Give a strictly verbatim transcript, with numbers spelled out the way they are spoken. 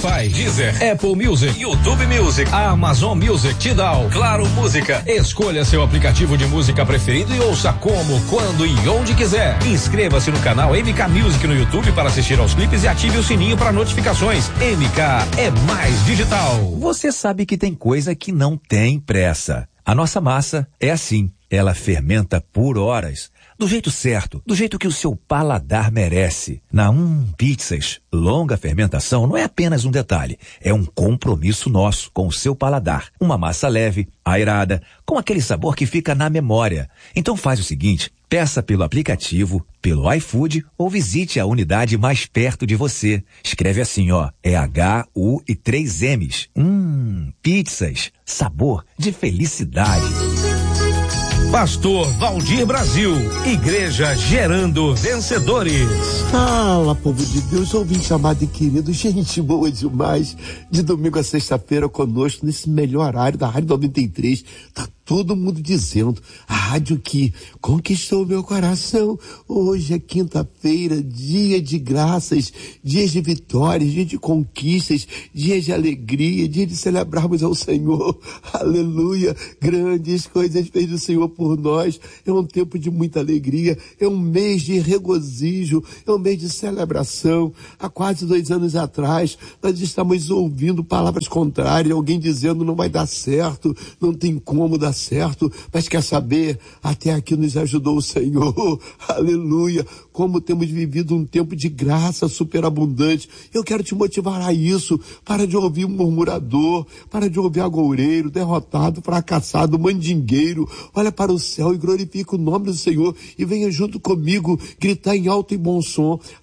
Spotify, Deezer, Apple Music, YouTube Music, Amazon Music, Tidal, Claro Música. Escolha seu aplicativo de música preferido e ouça como, quando e onde quiser. Inscreva-se no canal M K Music no YouTube para assistir aos clipes e ative o sininho para notificações. M K é mais digital. Você sabe que tem coisa que não tem pressa. A nossa massa é assim. Ela fermenta por horas, do jeito certo, do jeito que o seu paladar merece. Na Hum Pizzas, longa fermentação não é apenas um detalhe, é um compromisso nosso com o seu paladar. Uma massa leve, aerada, com aquele sabor que fica na memória. Então faz o seguinte, peça pelo aplicativo, pelo iFood ou visite a unidade mais perto de você. Escreve assim, ó, é H U e três M's. Hum, Pizzas, sabor de felicidade. Pastor Valdir Brasil, Igreja Gerando Vencedores. Fala, povo de Deus, ouvinte amado e querido, gente boa demais, de domingo a sexta-feira conosco, nesse melhor horário da Rádio noventa e três, tá todo mundo dizendo, a rádio que conquistou meu coração. Hoje é quinta-feira, dia de graças, dias de vitórias, dia de conquistas, dia de alegria, dia de celebrarmos ao Senhor. Aleluia, grandes coisas fez o Senhor por nós. É um tempo de muita alegria, é um mês de regozijo, é um mês de celebração. Há quase dois anos atrás, nós estamos ouvindo palavras contrárias, alguém dizendo não vai dar certo, não tem como dar certo, mas quer saber, até aqui nos ajudou o Senhor. Aleluia, como temos vivido um tempo de graça superabundante. Eu quero te motivar a isso. Para de ouvir murmurador, para de ouvir agoureiro, derrotado, fracassado, mandingueiro. Olha para o céu e glorifica o nome do Senhor e venha junto comigo gritar em alto e bom som,